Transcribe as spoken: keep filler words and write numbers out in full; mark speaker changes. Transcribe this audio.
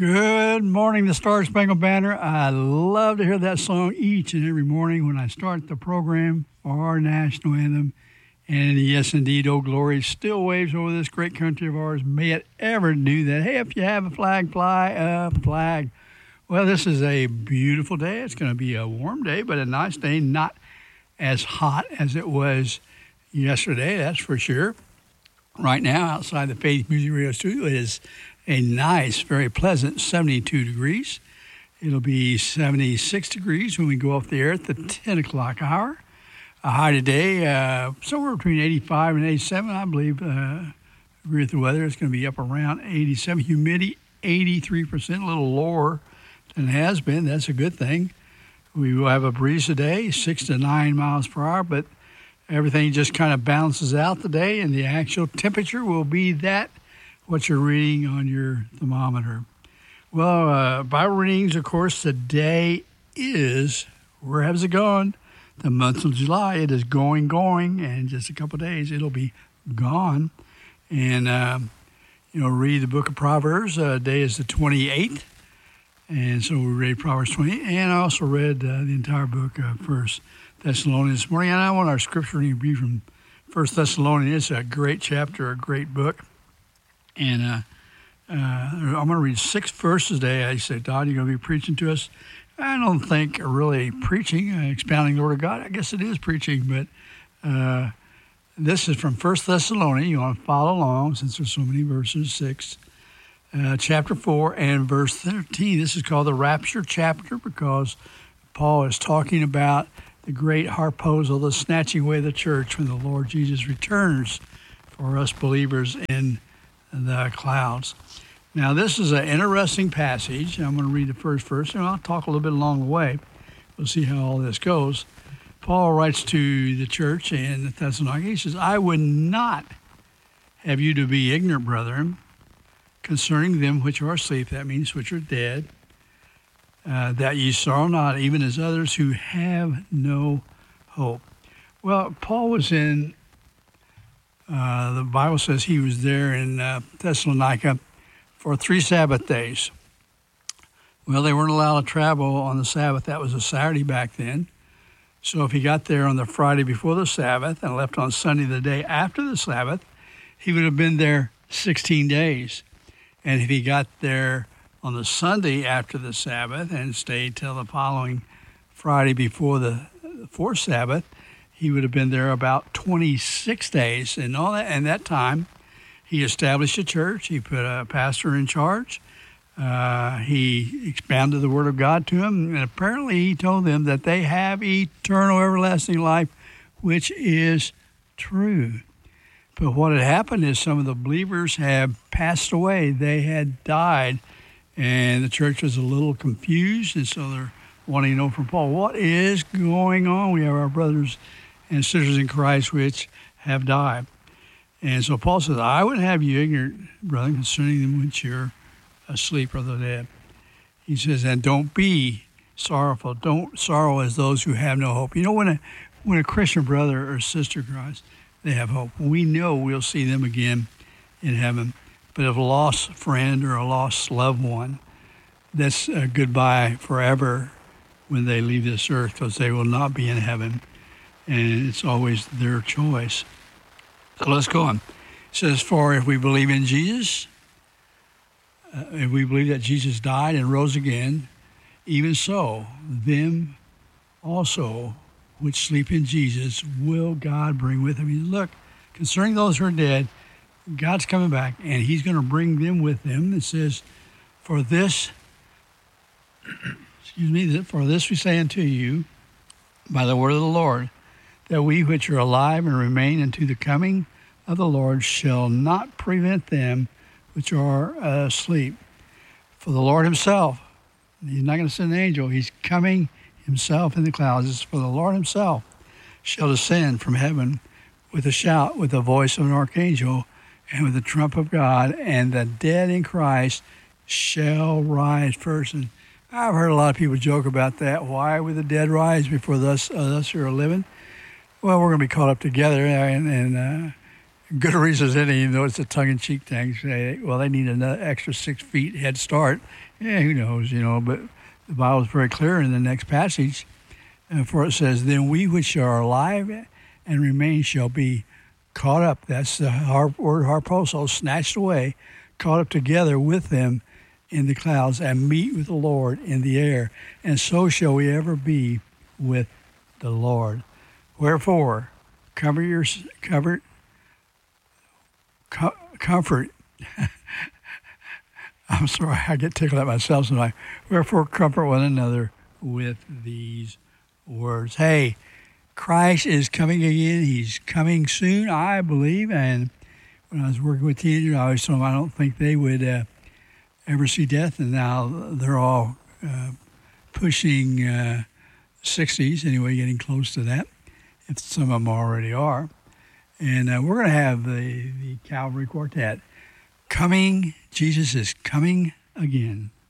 Speaker 1: Good morning, the Star Spangled Banner. I love to hear that song each and every morning when I start the program for our national anthem. And yes, indeed, oh glory still waves over this great country of ours. May it ever do that. Hey, if you have a flag, fly a flag. Well, this is a beautiful day. It's going to be a warm day, but a nice day, not as hot as it was yesterday, that's for sure. Right now, outside the Faith Music Radio Studio, it is a nice, very pleasant seventy-two degrees. It'll be seventy-six degrees when we go off the air at the ten o'clock hour. A high today, uh, somewhere between eighty-five and eighty-seven, I believe. Uh, agree with the weather. It's going to be up around eighty-seven. Humidity, eighty-three percent, a little lower than it has been. That's a good thing. We will have a breeze today, six to nine miles per hour, but everything just kind of balances out today, and the actual temperature will be that what you're reading on your thermometer. Well, uh, Bible readings, of course, today is, where has it gone? The month of July. It is going, going, and in just a couple of days it'll be gone. And, uh, you know, read the book of Proverbs. Uh, today is the twenty-eighth. And so we read Proverbs twenty-eight. And I also read uh, the entire book of First Thessalonians this morning. And I want our scripture reading to be from First Thessalonians. It's a great chapter, a great book. And uh, uh, I'm going to read six verses today. I said, Todd, you're going to be preaching to us. I don't think really preaching, uh, expounding the Word of God. I guess it is preaching, but uh, this is from First Thessalonians. You want to follow along since there's so many verses, six. Uh, chapter four and verse thirteen. This is called the rapture chapter because Paul is talking about the great harpozo, the snatching away of the church when the Lord Jesus returns for us believers in the clouds. Now, this is an interesting passage. I'm going to read the first verse, and I'll talk a little bit along the way. We'll see how all this goes. Paul writes to the church in Thessalonica. He says, I would not have you to be ignorant, brethren, concerning them which are asleep, that means which are dead, uh, that ye sorrow not, even as others who have no hope. Well, Paul was in Uh, the Bible says he was there in uh, Thessalonica for three Sabbath days. Well, they weren't allowed to travel on the Sabbath. That was a Saturday back then. So if he got there on the Friday before the Sabbath and left on Sunday the day after the Sabbath, he would have been there sixteen days. And if he got there on the Sunday after the Sabbath and stayed till the following Friday before the fourth Sabbath, he would have been there about twenty-six days. And all that, and that time, he established a church. He put a pastor in charge. Uh, he expounded the Word of God to them. And apparently he told them that they have eternal, everlasting life, which is true. But what had happened is some of the believers have passed away. They had died. And the church was a little confused. And so they're wanting to know from Paul, what is going on? We have our brothers and sisters in Christ which have died. And so Paul says, I would have you ignorant, brethren, concerning them which are asleep or the dead. He says, and don't be sorrowful. Don't sorrow as those who have no hope. You know, when a when a Christian brother or sister cries, they have hope. We know we'll see them again in heaven. But if a lost friend or a lost loved one, that's a goodbye forever when they leave this earth, because they will not be in heaven. And it's always their choice. So let's go on. It says, for if we believe in Jesus, uh, if we believe that Jesus died and rose again, even so, them also which sleep in Jesus will God bring with him. He says, look, concerning those who are dead, God's coming back, and he's going to bring them with him. It says, for this, excuse me, for this we say unto you, by the word of the Lord, that we which are alive and remain unto the coming of the Lord shall not prevent them which are asleep. For the Lord himself, he's not going to send an angel, he's coming himself in the clouds. It's for the Lord himself shall descend from heaven with a shout, with the voice of an archangel, and with the trump of God, and the dead in Christ shall rise first. And I've heard a lot of people joke about that. Why would the dead rise before us, uh, us who are living? Well, we're going to be caught up together, and, and uh, good reason as any, even though it's a tongue-in-cheek thing, say, well, they need an extra six feet head start. Yeah, who knows, you know, but the Bible is very clear in the next passage, uh, for it says, then we which are alive and remain shall be caught up. That's the har- word harposo, snatched away, caught up together with them in the clouds and meet with the Lord in the air. And so shall we ever be with the Lord. Wherefore, cover your, cover, co- comfort. I'm sorry, I get tickled at myself sometimes. Wherefore, comfort one another with these words. Hey, Christ is coming again. He's coming soon, I believe. And when I was working with teenagers, I always told them I don't think they would uh, ever see death. And now they're all uh, pushing uh, sixties, anyway, getting close to that, if some of them already are. And uh, we're going to have the, the Calvary Quartet coming. Jesus is coming again.